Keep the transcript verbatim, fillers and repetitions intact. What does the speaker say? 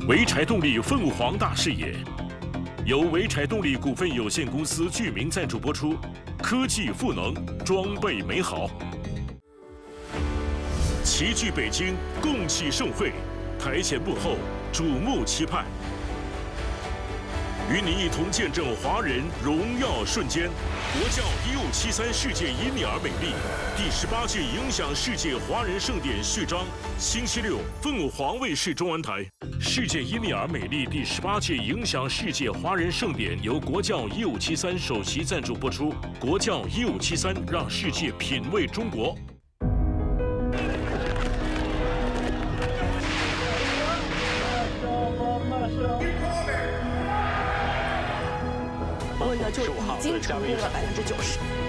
潍柴动力凤凰大视野，由潍柴动力股份有限公司居民赞助播出。科技赋能，装备美好。齐聚北京，共启盛会，台前幕后，瞩目期盼。与你一同见证华人荣耀瞬间。国教一五七三世界因你而美丽，第十八届影响世界华人盛典序章，星期六凤凰卫视中文台。世界因你而美丽第十八届影响世界华人盛典由国教一五七三首席赞助播出。国教一五七三，让世界品味中国。 我呢就已经成功了百分之九十。